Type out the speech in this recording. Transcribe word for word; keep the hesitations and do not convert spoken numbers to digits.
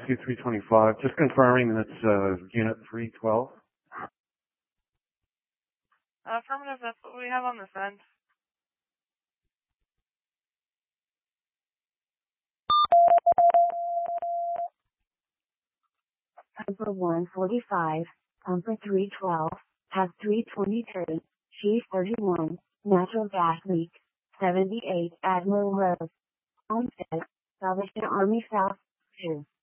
two three twenty-five. Just confirming that it's uh, unit three twelve. Affirmative, that's what we have on this end. Pumper one forty-five, Pumper three twelve, Hub three twenty-three, Chief thirty-one, Natural Gas Leak, seventy-eight Admiral Road, Homestead, Salvation Army South, two.